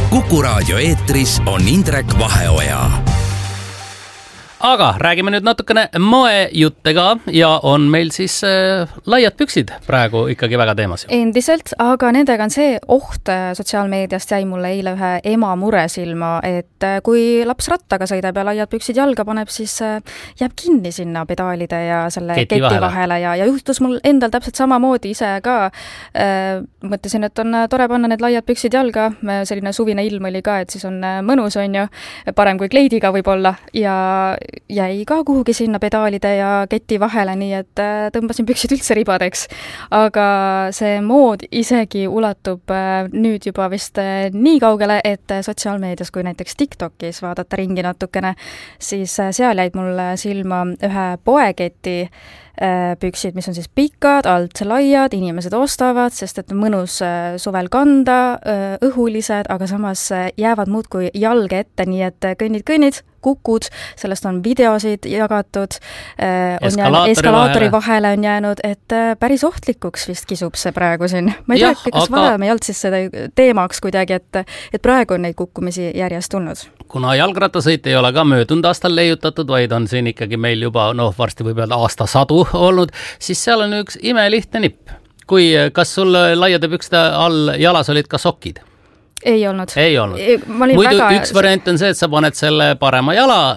Kuku Raadio eetris on Indrek Vaheoja. Aga räägime nüüd natukene moejutte ka ja on meil siis laiad püksid praegu ikkagi väga teemas. Endiselt, aga nendega on see oht sotsiaalmeediast jäi mulle eile ühe ema mure silma, et kui laps rattaga sõidab ja laiad püksid jalga paneb, siis jääb kinni sinna pedaalide ja selle keti vahele ja juhtus mul endal täpselt samamoodi ise ka. Mõtlesin, et on tore panna need laiad püksid jalga, selline suvine ilm oli ka, et siis on mõnus, on ju, parem kui kleidiga võib-olla ja jäi ka kuhugi sinna pedaalide ja keti vahele, nii et tõmbasin püksid üldse ribadeks. Aga see mood isegi ulatub nüüd juba vist nii kaugele, et sotsiaalmeedias kui näiteks TikTokis vaadata ringi natukene, siis seal jäid mulle silma ühe poeketi püksid, mis on siis pikad, alt laiad, inimesed ostavad, sest et mõnus suvel kanda, õhulised, aga samas jäävad muudkui jalge ette, nii et kõnnid, kukud, sellest on videosid jagatud, eskalaatori vahele on jäänud, et päris ohtlikuks vist kisub see praegu siin. Ma ei tea, kas varem ei olnud siis seda teemaks kuidagi, et praegu on neid kukkumisi järjest tulnud. Kuna jalgrattasõit ei ole ka möödunud aastal leiutatud, vaid on siin ikkagi meil juba, varsti võib öelda aastasadu olnud, siis seal on üks imelihtne nipp. Kas sul laiade pükste all jalas olid ka sokid? Ei olnud. Muidu üks variant on see, et sa paned selle parema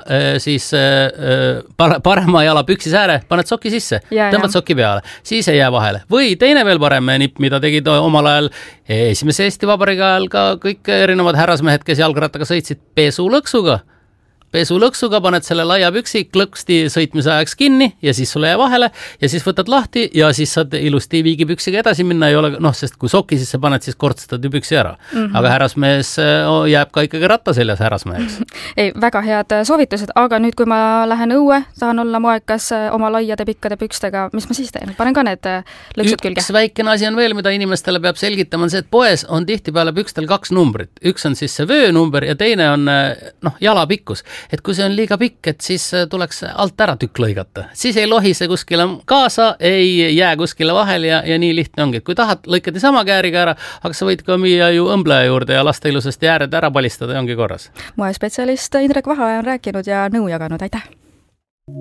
jala püksis ääre, paned soki sisse, tõmbad soki peale, siis ei jää vahele. Või teine veel parem nipp, mida tegid omal ajal esimese Eesti Vabariigi ajal ka kõik erinevad härrasmehed, kes jalgrattaga sõitsid pesulõksuga paned selle laia püksi klõksti sõitmise ajaks kinni ja siis sulle jää vahele ja siis võtad lahti ja siis saad ilusti viigipüksiga edasi minna, ei ole, sest kui soki sisse paned, siis kortstad ju püksi ära. Aga härrasmees jääb ka ikkagi ratta seljas härrasmeheks. Ei, väga head soovitused, aga nüüd, kui ma lähen õue, tahan olla moekas oma laiade pikkade pükstega, mis ma siis teen? Panen ka need lõksud külge. Üks väikene asi on veel, mida inimestele peab selgitama, on see, et poes on tihtipeale pükstel 2 numbrit. Üks on siis see vöönumber ja teine on jalapikkus. Et kui see on liiga pikk, et siis tuleks alt ära tükk lõigata. Siis ei lohise kuskile kaasa, ei jää kuskile vahel ja nii lihtne ongi. Et kui tahad, lõikad sama kääriga ära, aga sa võid ka müüa ju õmbleja juurde ja lasta ilusasti ääred ära palistada ja ongi korras. Moespetsialist Indrek Vaheoja on rääkinud ja nõu jaganud, aitäh!